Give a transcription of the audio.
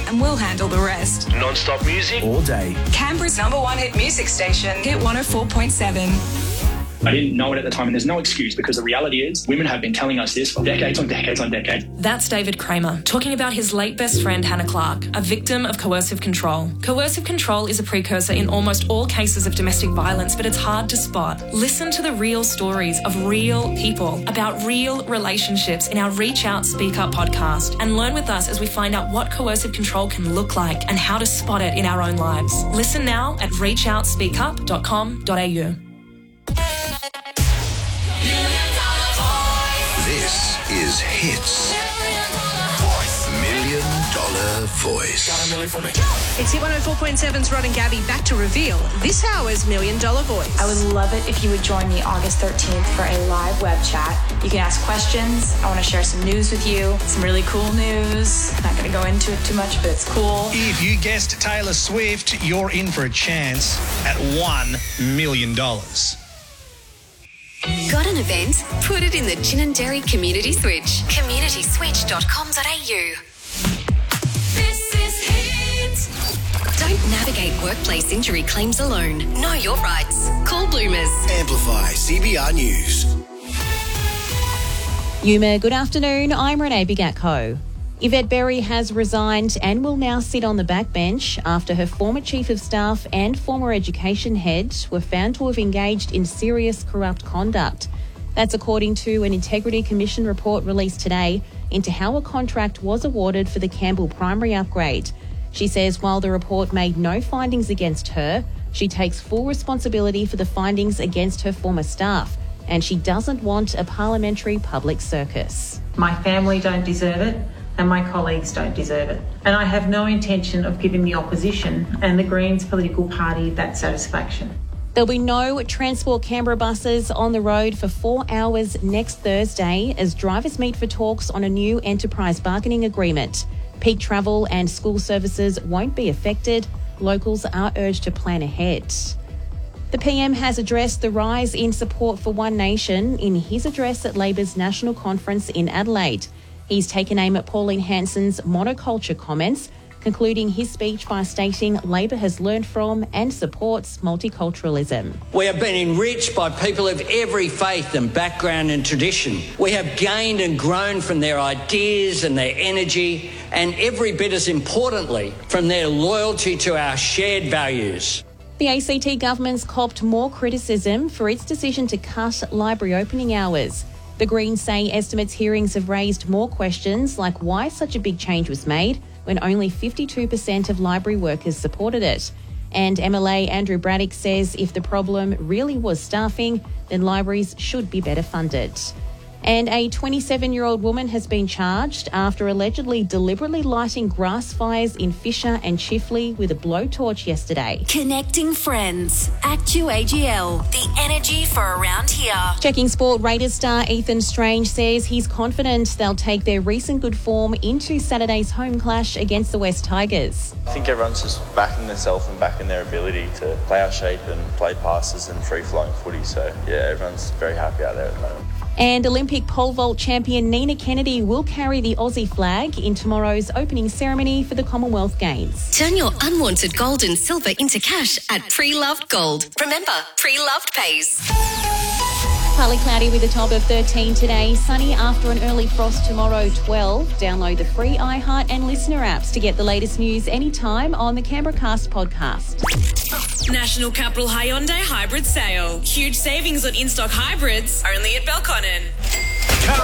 and we'll handle the rest. Non-stop music all day. Canberra's #1 hit music station, Hit 104.7. I didn't know it at the time, and there's no excuse, because the reality is women have been telling us this for decades on decades on decades. That's David Kramer talking about his late best friend Hannah Clark, a victim of coercive control. Coercive control is a precursor in almost all cases of domestic violence, but it's hard to spot. Listen to the real stories of real people about real relationships in our Reach Out, Speak Up podcast, and learn with us as we find out what coercive control can look like and how to spot it in our own lives. Listen now at reachoutspeakup.com.au. This is Hits. $1 Million Voice. It's Hit 104.7's Rod and Gabby back to reveal this hour's $1 Million Voice. I would love it if you would join me August 13th for a live web chat. You can ask questions. I want to share some news with you, some really cool news. I'm not going to go into it too much, but it's cool. If you guessed Taylor Swift, you're in for a chance at $1 million. Got an event? Put it in the Gin and Dairy Community Switch. communityswitch.com.au. This is Hits. Don't navigate workplace injury claims alone. Know your rights. Call Bloomers. Amplify CBR News. Yuma, good afternoon. I'm Renee Bigatko. Yvette Berry has resigned and will now sit on the backbench after her former Chief of Staff and former Education Head were found to have engaged in serious corrupt conduct. That's according to an Integrity Commission report released today into how a contract was awarded for the Campbell Primary upgrade. She says while the report made no findings against her, she takes full responsibility for the findings against her former staff, and she doesn't want a parliamentary public circus. My family don't deserve it, and my colleagues don't deserve it. And I have no intention of giving the opposition and the Greens political party that satisfaction. There'll be no Transport Canberra buses on the road for 4 hours next Thursday as drivers meet for talks on a new enterprise bargaining agreement. Peak travel and school services won't be affected. Locals are urged to plan ahead. The PM has addressed the rise in support for One Nation in his address at Labor's National Conference in Adelaide. He's taken aim at Pauline Hanson's monoculture comments, concluding his speech by stating Labor has learned from and supports multiculturalism. We have been enriched by people of every faith and background and tradition. We have gained and grown from their ideas and their energy, and every bit as importantly, from their loyalty to our shared values. The ACT government's copped more criticism for its decision to cut library opening hours. The Greens say estimates hearings have raised more questions like why such a big change was made when only 52% of library workers supported it. And MLA Andrew Braddock says if the problem really was staffing, then libraries should be better funded. And a 27-year-old woman has been charged after allegedly deliberately lighting grass fires in Fisher and Chifley with a blowtorch yesterday. Connecting friends. Actu-AGL. The energy for around here. Checking sport, Raiders star Ethan Strange says he's confident they'll take their recent good form into Saturday's home clash against the West Tigers. I think everyone's just backing themselves and backing their ability to play our shape and play passes and free-flowing footy. So, yeah, everyone's very happy out there at the moment. And Olympic pole vault champion Nina Kennedy will carry the Aussie flag in tomorrow's opening ceremony for the Commonwealth Games. Turn your unwanted gold and silver into cash at Pre-Loved Gold. Remember, Pre-Loved pays. Partly cloudy with a top of 13 today. Sunny after an early frost tomorrow, 12. Download the free iHeart and Listener apps to get the latest news anytime on the Canberra Cast podcast. National Capital Hyundai Hybrid Sale. Huge savings on in-stock hybrids only at Belconnen.